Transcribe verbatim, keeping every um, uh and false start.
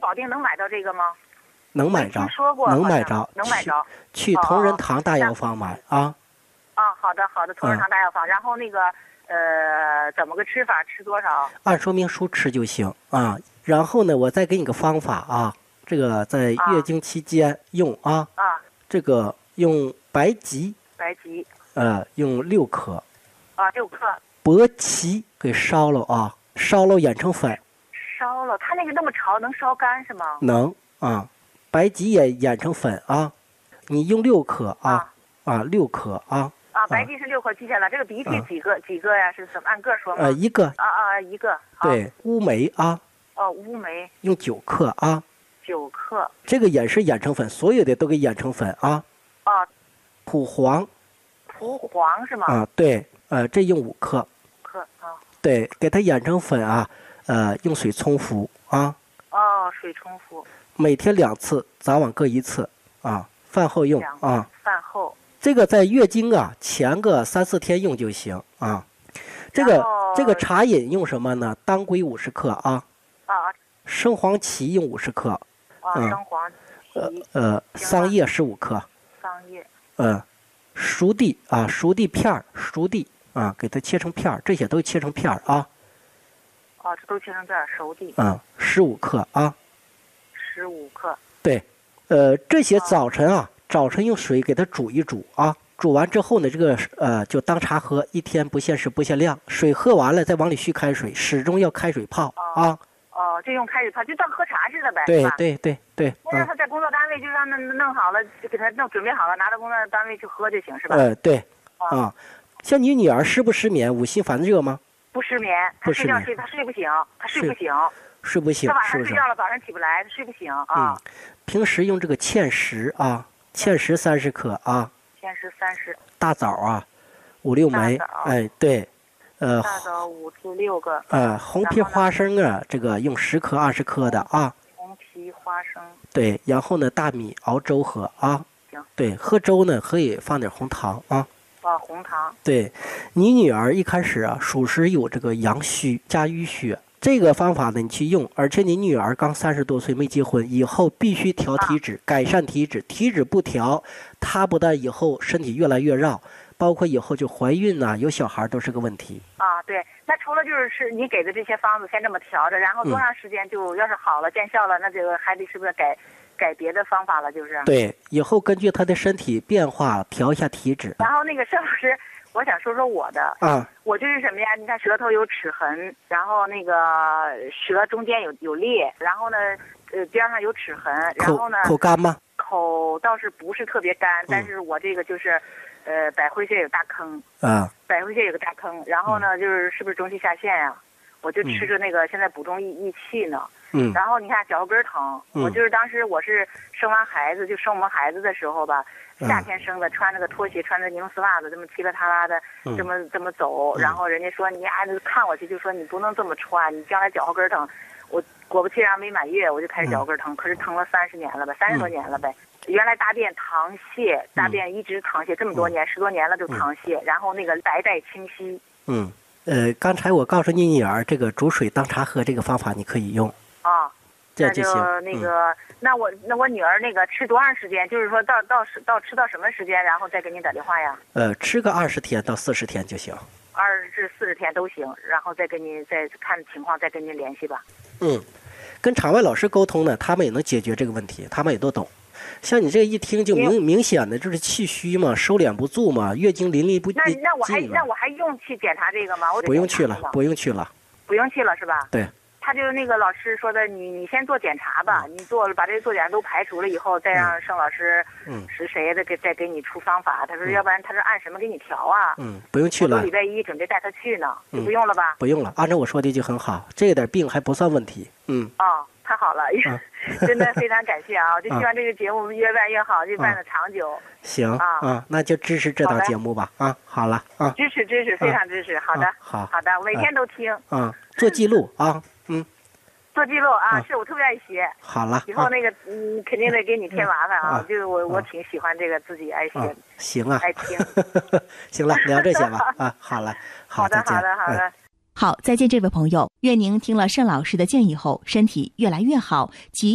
保定能买到这个吗？ 能买着， 说过能买着， 能买着。 去同仁堂大药房买啊。 啊，好的好的，同仁堂大药房。然后那个呃，怎么个吃法？吃多少？ 按说明书吃就行啊。然后呢，我再给你个方法啊，这个在月经期间用啊。 啊。 这个用白及。 白及。 呃，用六克。 啊，六克。 薄芪给烧了啊，烧了研成粉。 烧了，它那个那么潮，能烧干是吗？ 能啊，白及也研成粉啊，你用六克啊啊, 啊六克啊。 啊，白及是六克，记下了。这个鼻涕几个、啊、几个呀？是怎么按个说吗？ 呃，一个。 啊啊，一个。 对，乌梅啊。 哦，乌梅。用九克啊。 九克。 这个也是研成粉，所有的都给研成粉啊。 啊。 蒲黄。 蒲黄是吗？ 啊，对，呃，这用五克。 克啊。 对，给它研成粉啊，呃，用水冲服啊。 哦，水冲服。 每天两次，早晚各一次啊，饭后用啊。 饭后。 这个在月经啊前个三四天用就行啊。这个这个茶饮用什么呢？当归五十克啊。 啊。 生黄芪用五十克。 啊，生黄芪。 呃呃，桑叶十五克。 桑叶。 嗯，熟地啊，熟地片儿，熟地啊，给它切成片儿，这些都切成片儿啊。 哦，这都切成片儿，熟地。 嗯，十五克啊。 十五克。 对，呃，这些早晨啊。早晨用水给它煮一煮啊，煮完之后呢，这个呃就当茶喝，一天不限时不限量。水喝完了再往里续开水，始终要开水泡啊。 哦，就用开水泡，就当喝茶似的呗。 对对对对。 那让他在工作单位就让他弄好了，就给他弄准备好了，拿到工作单位去喝就行，是吧？ 呃，对。啊，像你女儿湿不失眠，五心烦热吗？ 不失眠，她睡觉睡，她睡不醒，她睡不醒。 睡不醒， 她晚上睡觉了，早上起不来，她睡不醒啊。 平时用这个芡实啊。芡实三十克啊， 芡实三十。 大枣啊，五六枚，哎对，呃， 大枣五至六个。 呃，红皮花生啊，这个用十克二十克的啊。 红皮花生。对， 然后呢，大米熬粥喝啊。 行。 对，喝粥呢可以放点红糖啊。 啊，红糖。 对，你女儿一开始啊，属实有这个阳虚加淤血。这个方法呢，你去用，而且你女儿刚三十多岁没结婚，以后必须调体脂，改善体脂。体脂不调，她不但以后身体越来越绕，包括以后就怀孕呐、啊，有小孩都是个问题。 啊，对，那除了就是是你给的这些方子，先这么调着，然后多长时间就、嗯、要是好了见效了，那就还得是不是改改别的方法了？就是。 对，以后根据她的身体变化调一下体脂。 然后那个盛老师。我想说说我的啊， 我就是什么呀？你看舌头有齿痕，然后那个舌中间有有裂，然后呢，呃边上有齿痕，然后呢， 口干吗？ 口倒是不是特别干，嗯、但是我这个就是，呃，百会穴有大坑啊， 百会穴有个大坑，然后呢，就是是不是中气下陷呀？我就吃着那个、嗯、现在补中益益气呢。 嗯， 然后你看脚后跟疼， 嗯、 我就是当时我是生完孩子就生我们孩子的时候吧。夏天生的，穿那个拖鞋，穿着尼龙丝袜子，这么踢了踏拉的，这么这么走，然后人家说你啊，看我去就说你不能这么穿，你将来脚后跟疼。我果不其然没满月我就开始脚后跟疼，可是疼了三十年了呗，三十多年了呗。原来大便溏泻，大便一直溏泻，这么多年十多年了就溏泻，然后那个白带清晰。 嗯，呃，刚才我告诉你女儿这个煮水当茶喝这个方法你可以用。 啊。 这就行。 那个，嗯、那我那我女儿那个吃多长时间？就是说到到到吃到什么时间，然后再给你打电话呀？ 呃，吃个二十天到四十天就行。 二十至四十天都行，然后再跟你再看情况再跟您联系吧。 嗯，跟场外老师沟通呢，他们也能解决这个问题，他们也都懂。像你这个一听就明明显的就是气虚嘛，收敛不住嘛，月经淋漓不尽。 那那我还那我还用去检查这个吗？我不用去了，不用去了， 不用去了是吧？ 对。 他就是那个老师说的，你你先做检查吧，你做了把这个做检查都排除了以后，再让盛老师嗯是谁的给再给你出方法。他说要不然他说按什么给你调啊？ 嗯，不用去了。 我礼拜一准备带他去呢，就不用了吧？ 不用了，按照我说的就很好，这点病还不算问题。嗯。 哦，太好了，真的非常感谢啊！我就希望这个节目越办越好，就办的长久。 行啊啊，那就支持这档节目吧啊！好了啊， 支持支持，非常支持。好的， 好好的，我每天都听。 啊，做记录啊，嗯。 做记录啊，是我特别爱学。 好了， 以后那个嗯，肯定得给你添麻烦啊。就是我我挺喜欢这个，自己爱学。 行啊， 爱听。 行了，聊这些吧啊，好了， 好的好的好的。 好，再见，这位朋友，愿您听了盛老师的建议后，身体越来越好，及。